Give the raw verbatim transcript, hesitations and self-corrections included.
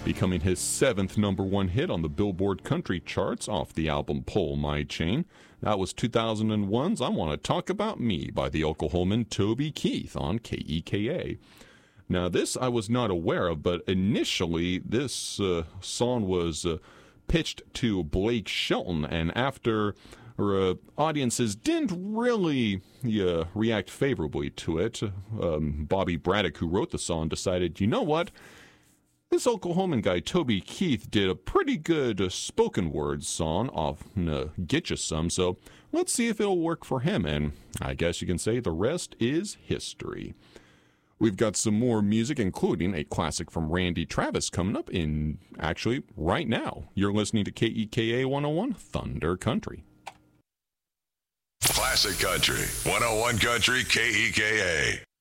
becoming his seventh number one hit on the Billboard country charts off the album Pull My Chain. That was two thousand one's I Want to Talk About Me by the Oklahoman Toby Keith on K E K A. Now, this I was not aware of, but initially this uh, song was uh, pitched to Blake Shelton, and after uh, audiences didn't really uh, react favorably to it, um, Bobby Braddock, who wrote the song, decided, you know what? This Oklahoman guy, Toby Keith, did a pretty good uh, spoken word song off uh, Get You Some, so let's see if it'll work for him, and I guess you can say the rest is history. We've got some more music, including a classic from Randy Travis coming up in, actually, right now. You're listening to K E K A one oh one Thunder Country. Classic Country, one oh one Country, K E K A.